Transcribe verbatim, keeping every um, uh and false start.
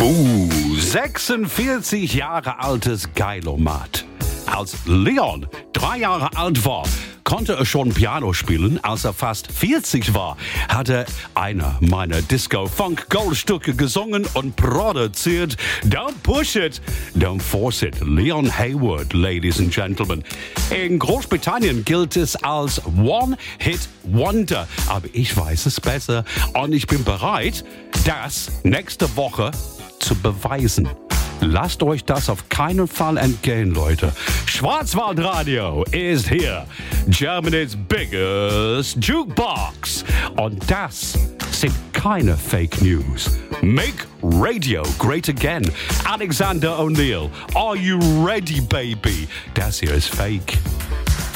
Uh, sechsundvierzig Jahre altes Geilomat. Als Leon drei Jahre alt war, konnte er schon Piano spielen. Als er fast vierzig war, hat er einer meiner Disco-Funk-Goldstücke gesungen und produziert. Don't push it, don't force it. Leon Hayward, ladies and gentlemen. In Großbritannien gilt es als One-Hit-Wonder. Aber ich weiß es besser und ich bin bereit, das nächste Woche zu beweisen. Lasst euch das auf keinen Fall entgehen, Leute. Schwarzwaldradio ist hier. Germany's biggest jukebox. Und das sind keine Fake News. Make radio great again. Alexander O'Neill, are you ready, baby? Das hier ist Fake.